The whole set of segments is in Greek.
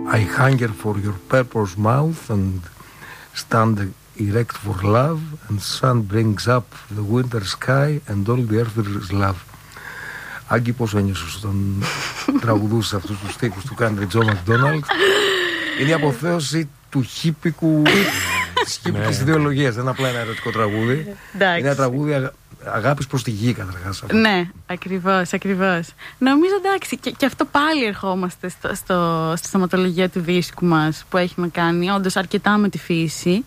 I hunger for your purple's mouth and stand erect for love, and sun brings up the winter sky and all the earth is love. Άγγι, πώς ένιωσες όταν τραγουδούσες αυτούς τους στίχους του Country Joe McDonald? Είναι η αποθέωση του χίπικου, της χίπικης ιδεολογίας. Δεν είναι απλά ένα ερωτικό τραγούδι. Είναι ένα τραγούδι αγάπης προς τη γη, καταρχάς. Ναι, ακριβώς. Νομίζω, εντάξει, και αυτό πάλι ερχόμαστε στη θεματολογία του δίσκου μας, που έχει να κάνει όντως αρκετά με τη φύση.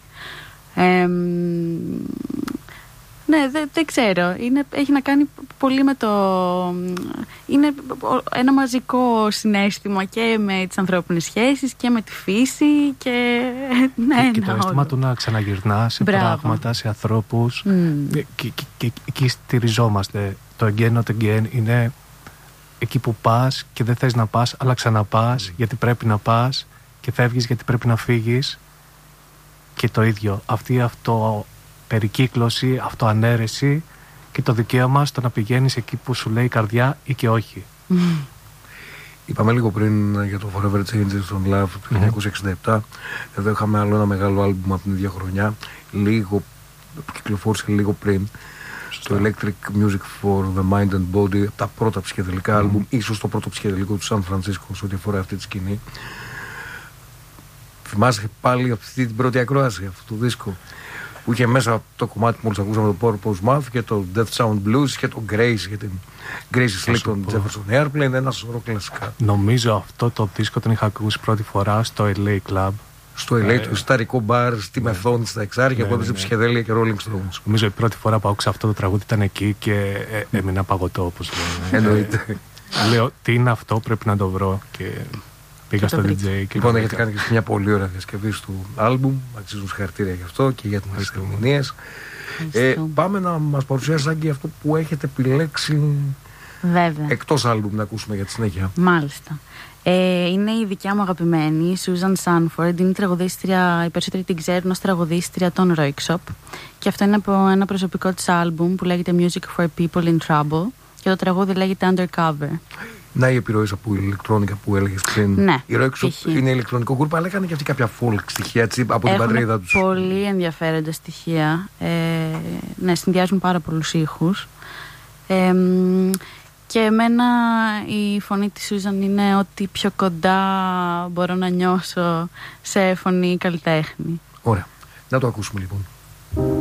Ναι, δεν ξέρω. Έχει να κάνει πολύ με το... Είναι ένα μαζικό συναίσθημα και με τις ανθρώπινες σχέσεις και με τη φύση και... Ναι, και το αίσθημα του να ξαναγυρνά σε πράγματα, σε ανθρώπους. Και εκεί στηριζόμαστε. Το again not again είναι εκεί που πας και δεν θες να πας, αλλά ξαναπάς γιατί πρέπει να πας, και φεύγεις γιατί πρέπει να φύγεις. Και το ίδιο. Αυτή περικύκλωση, αυτοανέρεση και το δικαίωμα στο να πηγαίνεις εκεί που σου λέει η καρδιά ή και όχι. Είπαμε λίγο πριν για το Forever Changes on Love του 1967. Εδώ είχαμε άλλο ένα μεγάλο άλμπουμ από την ίδια χρονιά. Κυκλοφόρησε λίγο πριν. Το Electric Music for the Mind and Body. Τα πρώτα ψυχεδελικά άλμπουμ, ίσως το πρώτο ψυχεδελικό του Σαν Φρανσίσκο σε ό,τι αφορά αυτή τη σκηνή. Θυμάσαι πάλι αυτή την πρώτη ακρόαση αυτού του δίσκου, που είχε μέσα το κομμάτι που μόλις ακούσαμε, το Purpose Mouth και το Death Sound Blues και το Grace και την Gracie Slick των Jefferson Airplane, ένα σωρό κλασικά. Νομίζω αυτό το δίσκο τον είχα ακούσει πρώτη φορά στο LA Club. Στο LA, το ιστορικό μπαρ στη Μεθόνη, στα Εξάρχεια, που έπαιζε ψυχεδέλεια και Rolling Stones. Νομίζω η πρώτη φορά που άκουσα αυτό το τραγούδι ήταν εκεί και έμεινα παγωτό, όπως λένε. Εννοείται. Λέω, τι είναι αυτό, πρέπει να το βρω. Και πήγα στο DJ. Λοιπόν, έχετε κάνει και μια πολύ ωραία διασκευή του άλμπουμ. Αξίζουν συγχαρητήρια γι' αυτό και για τις ερμηνείες. Πάμε να μας παρουσιάσει, Άγγι, αυτό που έχετε επιλέξει. Βέβαια. Εκτός άλμπουμ να ακούσουμε για τη συνέχεια. Μάλιστα. Είναι η δικιά μου αγαπημένη, η Susan Sanford. Είναι τραγουδίστρια, οι περισσότεροι την ξέρουν ως τραγουδίστρια των Royksopp. Και αυτό είναι από ένα προσωπικό της άλμπουμ που λέγεται Music for People in Trouble. Και το τραγούδι λέγεται Undercover. Να, η επιρροή από η ηλεκτρόνικα που έλεγες πριν. Ναι, η Royksopp είναι ηλεκτρονικό γκρουπ, αλλά έκανε και αυτή κάποια folk στοιχεία, έτσι, από την πατρίδα τους. Πολύ ενδιαφέροντα στοιχεία. Ναι, συνδυάζουν πάρα πολλούς ήχους. Και εμένα η φωνή της Susan είναι ότι πιο κοντά μπορώ να νιώσω σε φωνή καλλιτέχνη. Ωραία. Να το ακούσουμε λοιπόν.